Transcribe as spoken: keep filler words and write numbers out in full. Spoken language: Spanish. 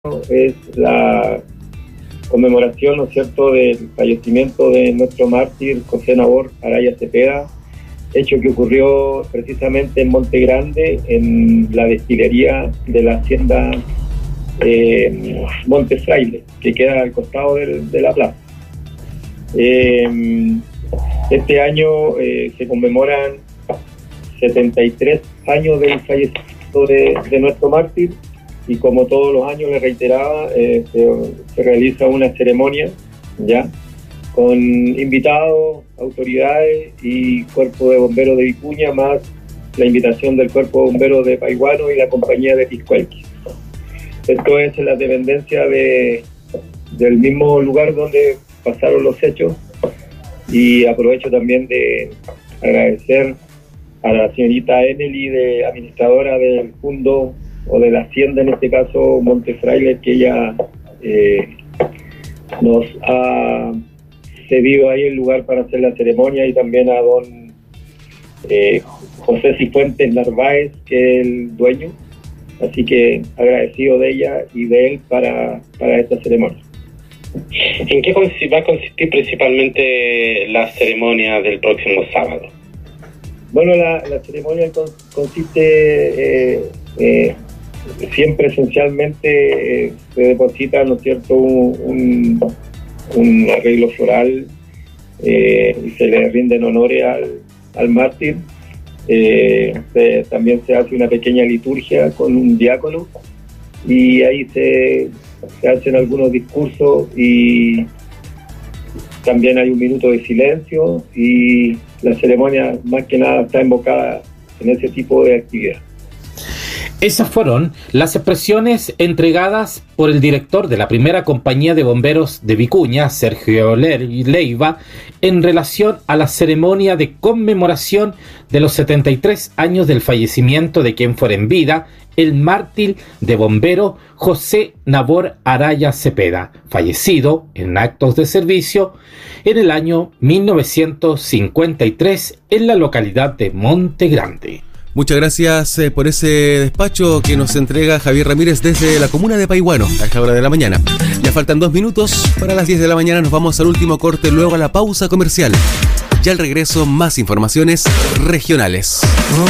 es la conmemoración, ¿no es cierto?, del fallecimiento de nuestro mártir José Nabor Araya Cepeda, hecho que ocurrió precisamente en Monte Grande, en la destilería de la hacienda eh, Monte Fraile, que queda al costado del, de la plaza. Eh, este año eh, se conmemoran setenta y tres años del fallecimiento de, de nuestro mártir. Y como todos los años, le reiteraba, eh, se, se realiza una ceremonia, ya, con invitados, autoridades y cuerpo de bomberos de Vicuña, más la invitación del cuerpo de bomberos de Paihuano y la compañía de Piscuelqui. Esto es en la dependencia de, del mismo lugar donde pasaron los hechos, y aprovecho también de agradecer a la señorita Emily, de administradora del fondo o de la hacienda, en este caso Monte Fraile, que ella eh, nos ha cedido ahí el lugar para hacer la ceremonia, y también a don eh, José Cifuentes Narváez, que es el dueño, así que agradecido de ella y de él para, para esta ceremonia. ¿En qué va a consistir principalmente la ceremonia del próximo sábado? Bueno, la, la ceremonia consiste eh, eh, siempre esencialmente eh, se deposita, ¿no es cierto?, un, un arreglo floral eh, y se le rinden honores al, al mártir. Eh, se, también se hace una pequeña liturgia con un diácono, y ahí se, se hacen algunos discursos, y también hay un minuto de silencio, y la ceremonia más que nada está enfocada en ese tipo de actividad. Esas fueron las expresiones entregadas por el director de la primera compañía de bomberos de Vicuña, Sergio Leiva, en relación a la ceremonia de conmemoración de los setenta y tres años del fallecimiento de quien fuera en vida el mártir de bombero José Nabor Araya Cepeda, fallecido en actos de servicio en el año mil novecientos cincuenta y tres en la localidad de Monte Grande. Muchas gracias eh, por ese despacho que nos entrega Javier Ramírez desde la comuna de Paihuano a esta hora de la mañana. Ya faltan dos minutos para las diez de la mañana, nos vamos al último corte, luego a la pausa comercial. Ya al regreso, más informaciones regionales.